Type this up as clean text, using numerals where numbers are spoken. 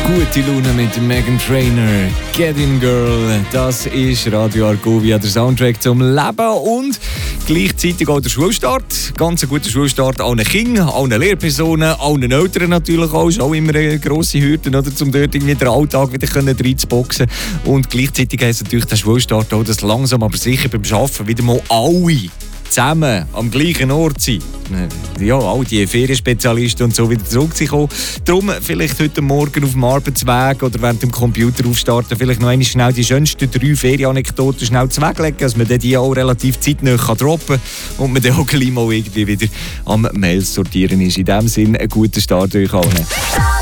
Gute Laune mit Meghan Trainor, Get In Girl. Das ist Radio Argovia, der Soundtrack zum Leben und gleichzeitig auch der Schulstart. Ganz ein guter Schulstart allen Kindern, allen Lehrpersonen, allen Eltern natürlich auch. Ist auch immer eine grosse Hürde, oder, um dort irgendwie den Alltag wieder reinzuboxen. Und gleichzeitig heisst natürlich der Schulstart auch, dass langsam aber sicher beim Arbeiten wieder mal alle zusammen am gleichen Ort sind. Ja, all die Ferienspezialisten und so wieder zurückzukommen. Darum vielleicht heute Morgen auf dem Arbeitsweg oder während dem Computer aufstarten, vielleicht noch einmal schnell die schönsten 3 Ferienanekdoten schnell zweglegen, dass man die auch relativ zeitnah droppen kann und man dann auch gleich mal irgendwie wieder am Mails sortieren ist. In diesem Sinne, einen guten Start euch allen.